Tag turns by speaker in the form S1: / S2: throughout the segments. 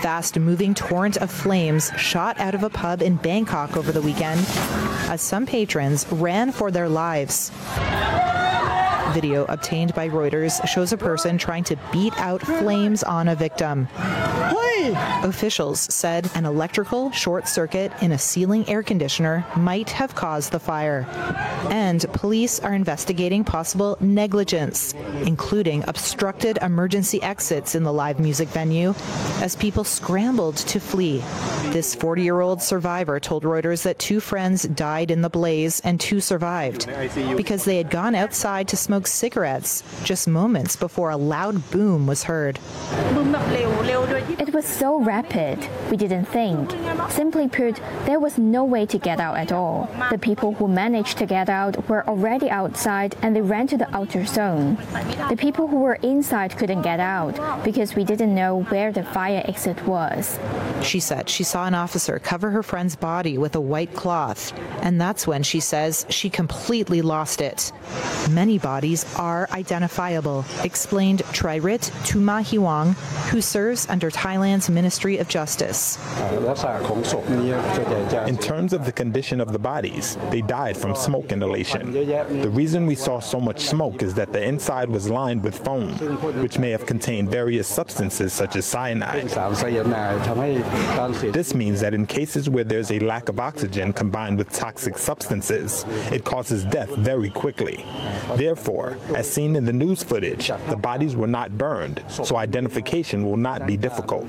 S1: fast-moving torrent of flames shot out of a pub in Bangkok over the weekend as some patrons ran for their lives. Video obtained by Reuters shows a person trying to beat out flames on a victim. Officials said an electrical short circuit in a ceiling air conditioner might have caused the fire. And police are investigating possible negligence, including obstructed emergency exits in the live music venue as people scrambled to flee. This 40-year-old survivor told Reuters that 2 friends died in the blaze and 2 survived because they had gone outside to smoke cigarettes just moments before a loud boom was heard.
S2: It was so rapid, we didn't think. Simply put, there was no way to get out at all. The people who managed to get out were already outside and they ran to the outer zone. The people who were inside couldn't get out because we didn't know where the fire exit was.
S1: She said she saw an officer cover her friend's body with a white cloth, and that's when she says she completely lost it. Many bodies are identifiable, explained Tririt Tumahiwang, who serves under Thailand's Ministry of Justice.
S3: In terms of the condition of the bodies, they died from smoke inhalation. The reason we saw so much smoke is that the inside was lined with foam, which may have contained various substances such as cyanide. This means that in cases where there's a lack of oxygen combined with toxic substances, it causes death very quickly. Therefore, as seen in the news footage, the bodies were not burned, so identification will not be difficult.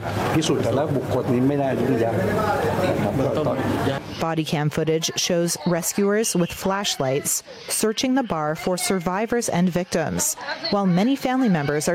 S1: Body cam footage shows rescuers with flashlights searching the bar for survivors and victims, while many family members are